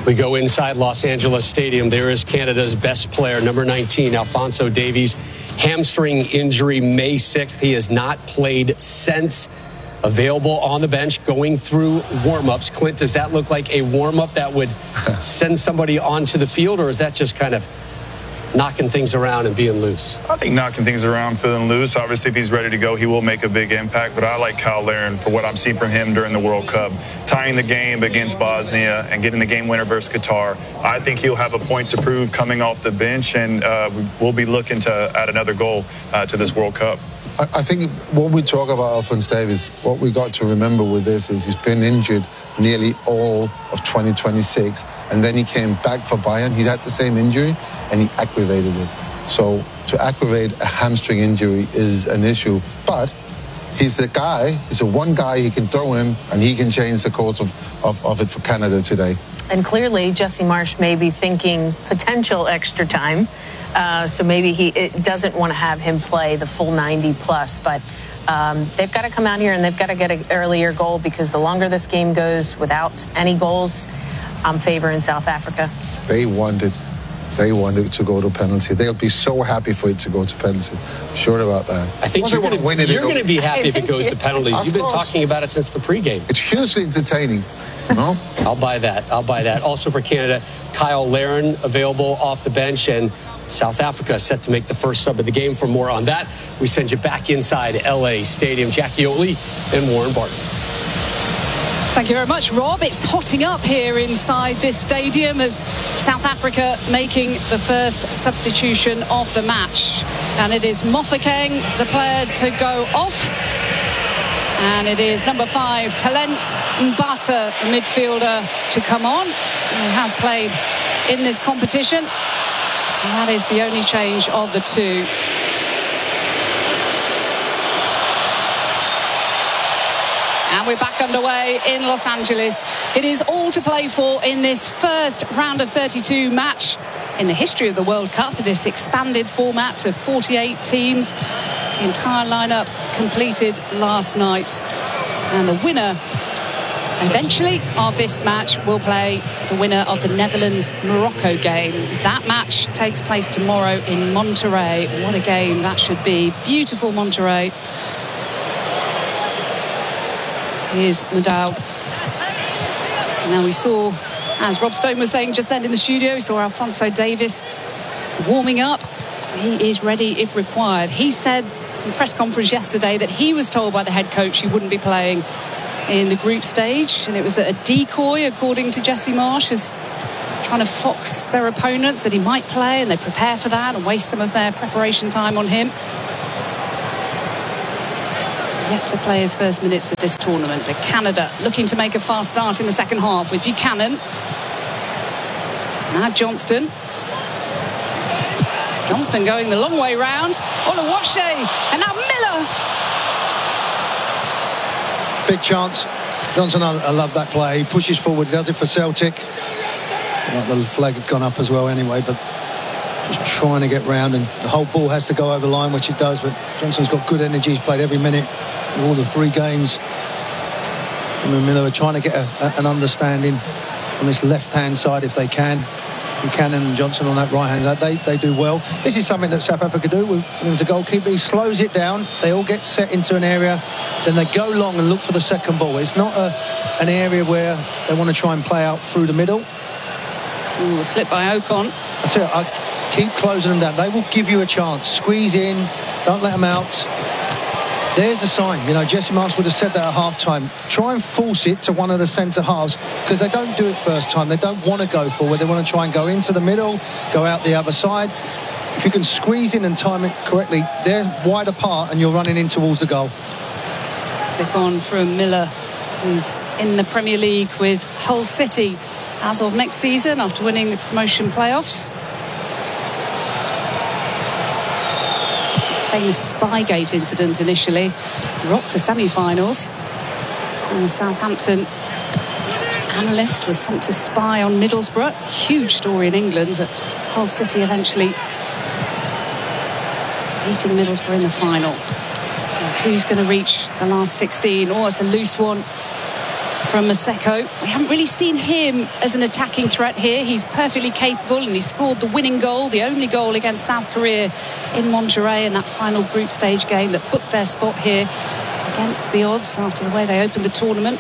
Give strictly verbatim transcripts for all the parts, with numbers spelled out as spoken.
We go inside Los Angeles Stadium. There is Canada's best player, number nineteen, Alphonso Davies. Hamstring injury May sixth. He has not played since. Available on the bench, going through warm-ups. Clint, does that look like a warm-up that would send somebody onto the field, or is that just kind of knocking things around and being loose? I think knocking things around, feeling loose. Obviously, if he's ready to go, he will make a big impact. But I like Cyle Larin for what I'm seeing from him during the World Cup. Tying the game against Bosnia and getting the game winner versus Qatar. I think he'll have a point to prove coming off the bench, and uh, we'll be looking to add another goal uh, to this World Cup. I think when we talk about Alphonso Davies, what we got to remember with this is he's been injured nearly all of twenty twenty-six, and then he came back for Bayern. He had the same injury, and he aggravated it. So to aggravate a hamstring injury is an issue, but he's a guy, he's a one guy, he can throw him, and he can change the course of, of, of it for Canada today. And clearly, Jesse Marsch may be thinking potential extra time. Uh, so maybe he it doesn't want to have him play the full ninety plus, but um, they've got to come out here and they've got to get an earlier goal, because the longer this game goes without any goals, I'm favoring South Africa. They wanted, they wanted to go to penalty. They'll be so happy for it to go to penalty. I'm sure about that. I think you're going to be happy if it goes to penalties. You've been talking about it since the pregame. It's hugely entertaining. No? I'll buy that. I'll buy that. Also for Canada, Cyle Larin available off the bench, and South Africa set to make the first sub of the game. For more on that, we send you back inside L A Stadium. Jackie Oley and Warren Barton. Thank you very much, Rob. It's hotting up here inside this stadium as South Africa making the first substitution of the match. And it is Mofokeng, the player to go off. And it is number five, Talent Mbata, the midfielder, to come on. He has played in this competition. And that is the only change of the two. And we're back underway in Los Angeles. It is all to play for in this first round of thirty-two match in the history of the World Cup, this expanded format to forty-eight teams. The entire lineup completed last night. And the winner, eventually, of this match will play the winner of the Netherlands-Morocco game. That match takes place tomorrow in Monterrey. What a game that should be. Beautiful Monterrey. Here's Madao. Now we saw, as Rob Stone was saying just then in the studio, we saw Alphonso Davies warming up. He is ready if required. He said in the press conference yesterday that he was told by the head coach he wouldn't be playing in the group stage, and it was a decoy, according to Jesse Marsch, as trying to fox their opponents that he might play, and they prepare for that and waste some of their preparation time on him. Yet to play his first minutes of this tournament, but Canada looking to make a fast start in the second half with Buchanan. Now Johnston. Johnston going the long way round. Oluwache, and now Miller. Big chance. Johnson, I, I love that play. He pushes forward, he does it for Celtic. Well, the flag had gone up as well anyway, but just trying to get round, and the whole ball has to go over the line, which it does, but Johnson's got good energy. He's played every minute in all the three games. And Miller are trying to get a, a, an understanding on this left-hand side if they can. Buchanan and Johnson on that right-hand side, they, they do well. This is something that South Africa do with the goalkeeper. He slows it down. They all get set into an area. Then they go long and look for the second ball. It's not a, an area where they want to try and play out through the middle. Ooh, a slip by Ocon. I tell you, I keep closing them down. They will give you a chance. Squeeze in. Don't let them out. There's the sign. You know, Jesse Marsch would have said that at half-time. Try and force it to one of the centre halves, because they don't do it first time. They don't want to go forward. They want to try and go into the middle, go out the other side. If you can squeeze in and time it correctly, they're wide apart and you're running in towards the goal. Click on from Miller, who's in the Premier League with Hull City as of next season after winning the promotion playoffs. Famous Spygate incident initially rocked the semi-finals, and the Southampton analyst was sent to spy on Middlesbrough. Huge story in England, but Hull City eventually beating Middlesbrough in the final. And who's going to reach the last sixteen? Oh, it's a loose one from Maseko. We haven't really seen him as an attacking threat here. He's perfectly capable, and he scored the winning goal, the only goal against South Korea in Monterrey in that final group stage game that booked their spot here against the odds after the way they opened the tournament.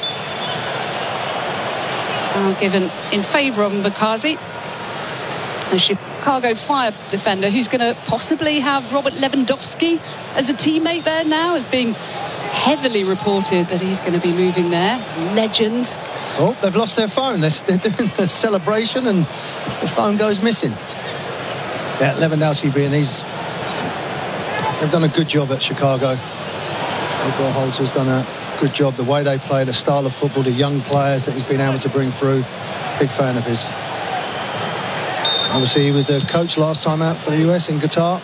Foul given in favour of Mbakazi. The Chicago Fire defender, who's going to possibly have Robert Lewandowski as a teammate there now, is being heavily reported that he's going to be moving there. Legend. Oh, they've lost their phone. They're, they're doing a celebration and the phone goes missing. Yeah, Lewandowski being these... They've done a good job at Chicago. Igor Holter's done a good job. The way they play, the style of football, the young players that he's been able to bring through. Big fan of his. Obviously, he was the coach last time out for the U S in Qatar.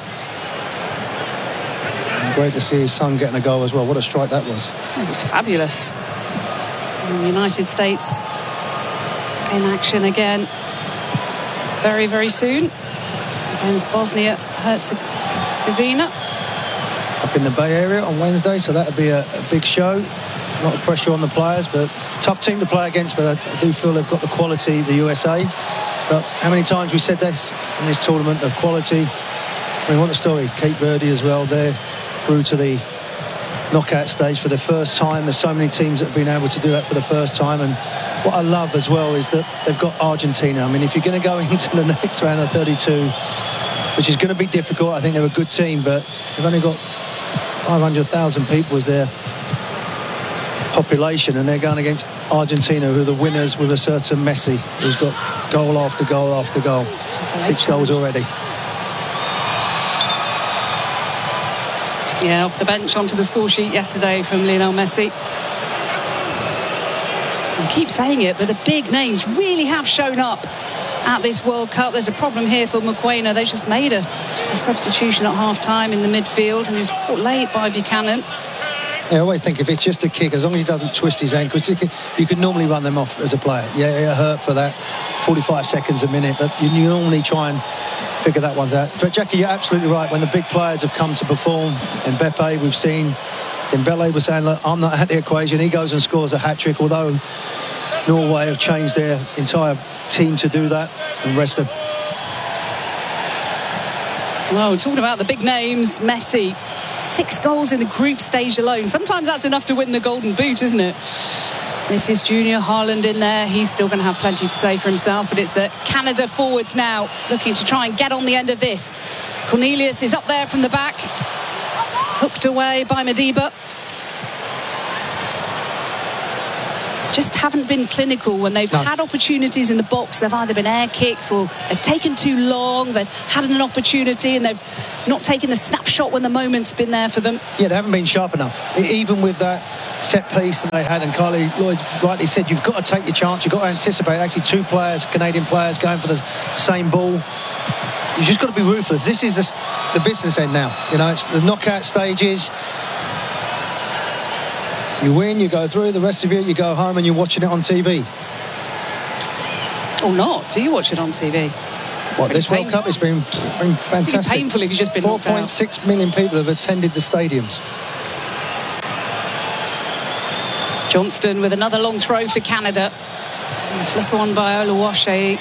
And great to see his son getting a goal as well. What a strike that was. It was fabulous. And the United States in action again very, very soon against Bosnia-Herzegovina. Up in the Bay Area on Wednesday, so that'll be a, a big show. A lot of pressure on the players, but tough team to play against, but I do feel they've got the quality, the U S A. But how many times we said this in this tournament, the quality. I mean, what a story. Cape Verde as well, they're through to the knockout stage for the first time. There's so many teams that have been able to do that for the first time. And what I love as well is that they've got Argentina. I mean, if you're going to go into the next round of thirty-two, which is going to be difficult, I think they're a good team, but they've only got five hundred thousand people as their population, and they're going against Argentina, who are the winners with a certain Messi, who's got goal after goal after goal. Six goals already. Yeah, off the bench onto the score sheet yesterday from Lionel Messi. I keep saying it, but the big names really have shown up at this World Cup. There's a problem here for Mokoena. They've just made a, a substitution at half-time in the midfield, and he was caught late by Buchanan. I always think if it's just a kick, as long as he doesn't twist his ankle, you can normally run them off as a player. Yeah, you're hurt for that forty-five seconds a minute, but you normally try and figure that one's out. But Jackie, you're absolutely right. When the big players have come to perform, Mbappe, we've seen Dembele was saying, look, I'm not at the equation. He goes and scores a hat-trick, although Norway have changed their entire team to do that, and rest of... Well, talking about the big names, Messi, six goals in the group stage alone. Sometimes that's enough to win the Golden Boot, isn't it? This is Junior Haaland in there. He's still going to have plenty to say for himself, but it's the Canada forwards now looking to try and get on the end of this. Cornelius is up there from the back, hooked away by Madiba. Just haven't been clinical when they've no. had opportunities in the box. They've either been air kicks or they've taken too long. They've had an opportunity and they've not taken the snapshot when the moment's been there for them. Yeah, they haven't been sharp enough. Even with that set piece that they had, and Carly Lloyd rightly said, you've got to take your chance. You've got to anticipate. Actually, two players, Canadian players, going for the same ball. You've just got to be ruthless. This is the, the business end now. You know, it's the knockout stages. You win, you go through. The rest of you, you go home and you're watching it on T V. Or not? Do you watch it on T V? What, this World Cup has been, been fantastic. It's painful if you've just been knocked out. four point six million people have attended the stadiums. Johnston with another long throw for Canada. And a flick on by Oluwaseyi.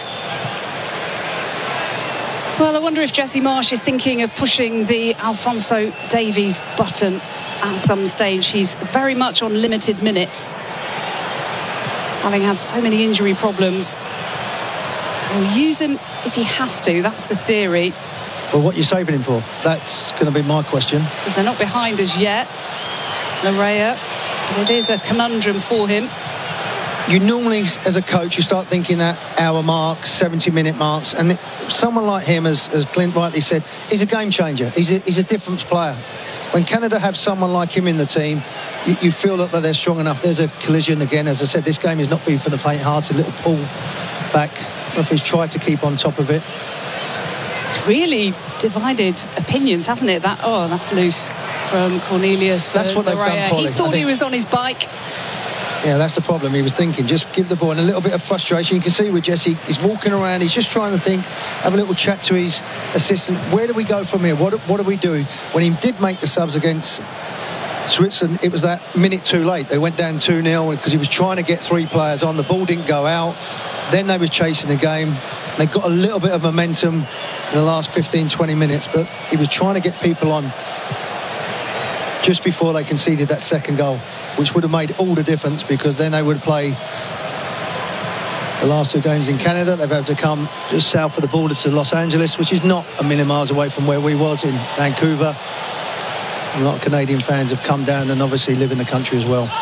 Well, I wonder if Jesse Marsch is thinking of pushing the Alphonso Davies button at some stage. He's very much on limited minutes, having had so many injury problems. He'll use him if he has to. That's the theory. Well, what are you saving him for? That's going to be my question. Because they're not behind us yet, Larrea. But it is a conundrum for him. You normally, as a coach, you start thinking that hour marks, seventy minute marks, and someone like him, as, as Clint rightly said, he's a game changer. He's a, he's a difference player. When Canada have someone like him in the team, you, you feel that they're strong enough. There's a collision again. As I said, this game is not been for the faint-hearted. Little pull back. Referee's tried to keep on top of it. It's really divided opinions, hasn't it? That oh, that's loose from Cornelius. That's what they've done, Polly. He thought he was on his bike. Yeah, that's the problem. He was thinking, just give the ball, and a little bit of frustration. You can see with Jesse, he's walking around, he's just trying to think, have a little chat to his assistant. Where do we go from here? What, what do we do? When he did make the subs against Switzerland, it was that minute too late. They went down two nil because he was trying to get three players on. The ball didn't go out. Then they were chasing the game. They got a little bit of momentum in the last fifteen, twenty minutes, but he was trying to get people on just before they conceded that second goal, which would have made all the difference, because then they would play the last two games in Canada. They've had to come just south of the border to Los Angeles, which is not a million miles away from where we was in Vancouver. A lot of Canadian fans have come down and obviously live in the country as well.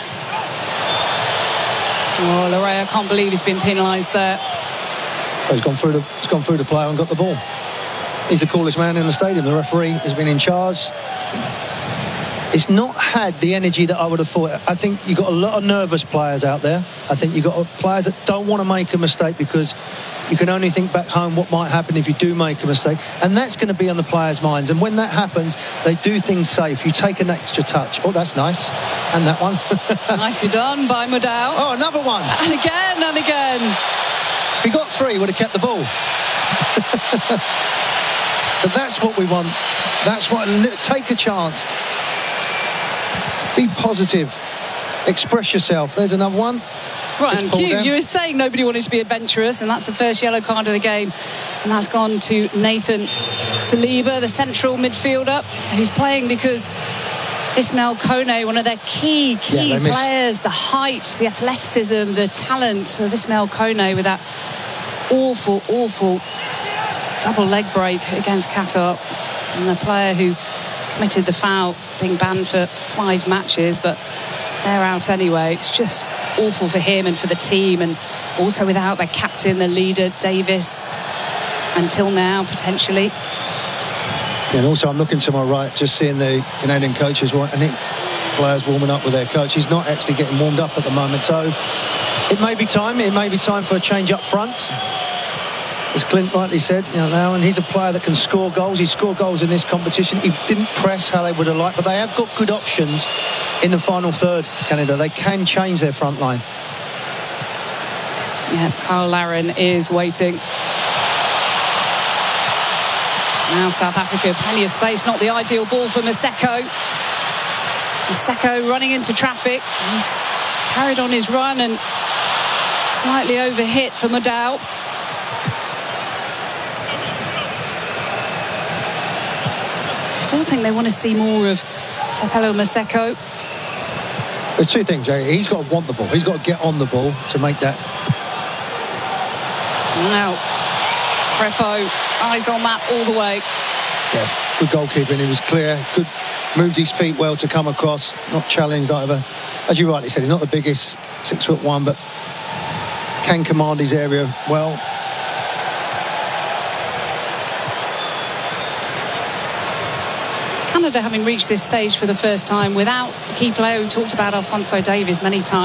Oh, Larrea, I can't believe he's been penalised there. Oh, he's gone through the he's gone through the player and got the ball. He's the coolest man in the stadium. The referee has been in charge. It's not had the energy that I would have thought. I think you've got a lot of nervous players out there. I think you've got players that don't want to make a mistake, because you can only think back home what might happen if you do make a mistake. And that's going to be on the players' minds. And when that happens, they do things safe. You take an extra touch. Oh, that's nice. And that one. Nicely done by Modal. Oh, another one. And again and again. If he got three, he would have kept the ball. But that's what we want. That's what... Take a chance. Be positive. Express yourself. There's another one. Right, and Hugh, you were saying nobody wanted to be adventurous, and that's the first yellow card of the game. And that's gone to Nathan Saliba, the central midfielder, who's playing because Ismail Kone, one of their key, key yeah, players, the height, the athleticism, the talent of Ismail Kone, with that awful, awful double leg break against Qatar. And the player who committed the foul being banned for five matches, but they're out anyway. It's just awful for him and for the team, and also without their captain, the leader, Davis, until now, potentially. Yeah, and also I'm looking to my right, just seeing the Canadian coaches and the players warming up with their coach. He's not actually getting warmed up at the moment, so it may be time. It may be time for a change up front, as Clint rightly said. You know, now, and he's a player that can score goals. He scored goals in this competition. He didn't press how they would have liked, but they have got good options in the final third, Canada. They can change their front line. Yeah, Kyle Larin is waiting. Now South Africa, plenty of space. Not the ideal ball for Maseko. Maseko running into traffic. He's carried on his run and slightly overhit for Modal. Still think they want to see more of Tapelo Maseko. There's two things, Jay. He's got to want the ball. He's got to get on the ball to make that. Now, Crepo, eyes on that all the way. Yeah, good goalkeeping. He was clear. Good, moved his feet well to come across. Not challenged either. As you rightly said, he's not the biggest, six foot one, but can command his area well. Canada having reached this stage for the first time without a key player. We talked about Alphonso Davies many times.